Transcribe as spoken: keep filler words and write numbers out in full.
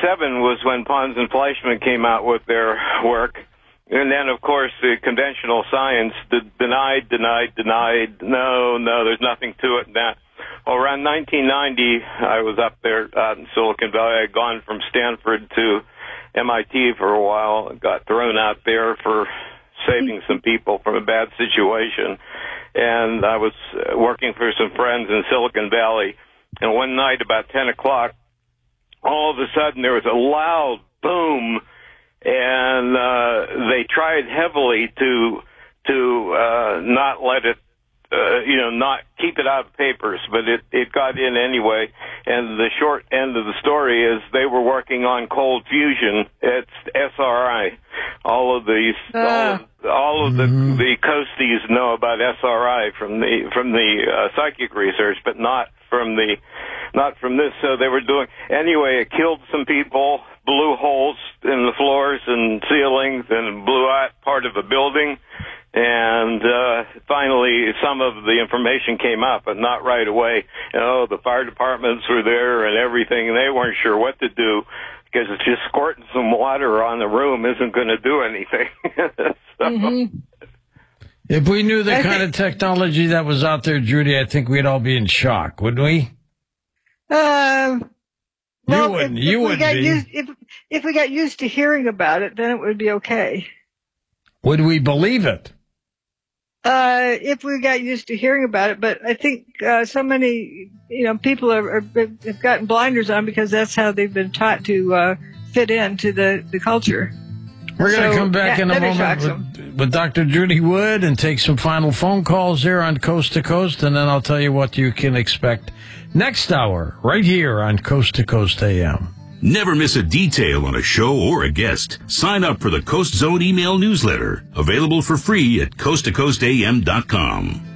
ninety-seven was when Pons and Fleischmann came out with their work. And then, of course, the conventional science d- denied, denied, denied. No, no, there's nothing to it. That. Well, around nineteen ninety, I was up there out in Silicon Valley. I had gone from Stanford to M I T for a while. Got thrown out there for saving some people from a bad situation. And I was working for some friends in Silicon Valley. And one night, about ten o'clock, all of a sudden there was a loud boom, and uh, they tried heavily to to uh, not let it, uh, you know, not keep it out of papers, but it, it got in anyway. And the short end of the story is they were working on cold fusion. It's S R I. All of these, uh. all of, all of the mm-hmm. the coasties know about S R I from the from the uh, psychic research, but not from the not from this. So they were doing anyway. It killed some people, blew holes in the floors and ceilings, and blew out part of a building. And uh, finally, some of the information came up, but not right away. You know, the fire departments were there and everything, and they weren't sure what to do, because it's just squirting some water on the room isn't going to do anything. so. Mm-hmm. If we knew the I kind think, of technology that was out there, Judy, I think we'd all be in shock, wouldn't we? Uh, well, you wouldn't. If, you if wouldn't we got be. Used, if, if we got used to hearing about it, then it would be okay. Would we believe it? Uh, if we got used to hearing about it, but I think uh, so many, you know, people are, are, have gotten blinders on because that's how they've been taught to uh, fit into the, the culture. We're going to so come back that, in a moment with, with Doctor Judy Wood and take some final phone calls here on Coast to Coast, and then I'll tell you what you can expect next hour right here on Coast to Coast A M. Never miss a detail on a show or a guest. Sign up for the Coast Zone email newsletter, available for free at coast to coast a m dot com.